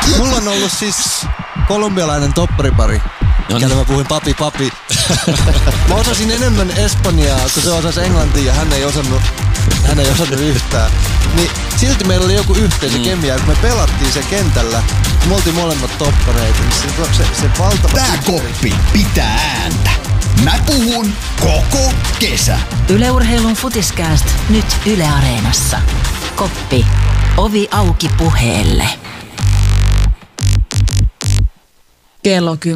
Mulla on ollut siis kolumbialainen topparipari. Kelle mä puhuin papi. Mä osasin enemmän espanjaa, kun se osasi englantia ja hän ei osannut yhtään. Niin silti meillä oli joku yhteisö kemia, kun me pelattiin sen kentällä. Me oltiin molemmat toppareita. Niin se valtava... Tää koppi pitää ääntä. Mä puhun koko kesä. Yle Urheilun Futiskääst nyt Yle Areenassa. Koppi. Ovi auki puheelle. Kello 10.52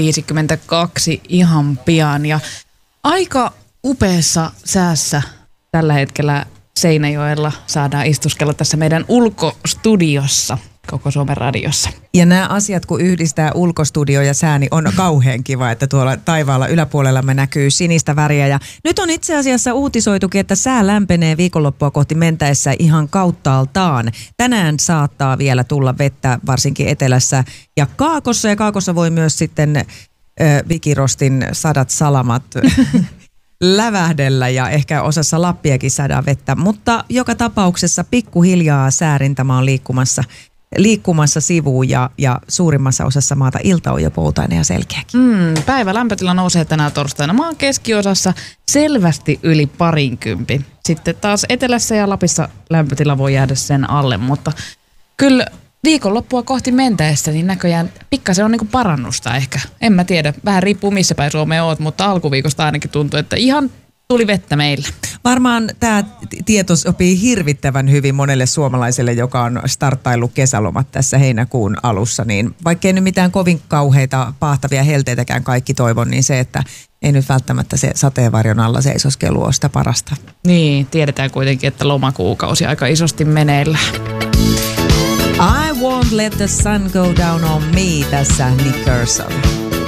ihan pian ja aika upeassa säässä tällä hetkellä Seinäjoella saadaan istuskella tässä meidän ulkostudiossa koko Suomen radiossa. Ja nämä asiat, kun yhdistää ulkostudio ja sää, niin on kauhean kiva, että tuolla taivaalla yläpuolella me näkyy sinistä väriä. Ja nyt on itse asiassa uutisoitukin, että sää lämpenee viikonloppua kohti mentäessä ihan kauttaaltaan. Tänään saattaa vielä tulla vettä, varsinkin etelässä ja Kaakossa. Ja Kaakossa voi myös sitten Vikirostin sadat salamat lävähdellä ja ehkä osassa Lappiakin saadaan vettä. Mutta joka tapauksessa pikkuhiljaa säärintama on liikkumassa sivuun ja suurimmassa osassa maata ilta on jo poutainen ja selkeäkin. Päivä lämpötila nousee tänään torstaina maan keskiosassa selvästi yli 20. Sitten taas etelässä ja Lapissa lämpötila voi jäädä sen alle, mutta kyllä viikonloppua kohti mentäessä niin näköjään pikkasen on niinku parannusta ehkä. En mä tiedä, vähän riippuu missä päin Suomeen oot, mutta alkuviikosta ainakin tuntuu, että ihan tuli vettä meillä. Varmaan tämä tieto sopii hirvittävän hyvin monelle suomalaiselle, joka on starttaillut kesälomat tässä heinäkuun alussa. Niin vaikkei nyt mitään kovin kauheita paahtavia helteitäkään kaikki toivon, niin se, että ei nyt välttämättä se sateenvarjon alla seisoskelu ole sitä parasta. Niin, tiedetään kuitenkin, että lomakuukausi aika isosti meneillä. I won't let the sun go down on me, tässä Nick Kershaw.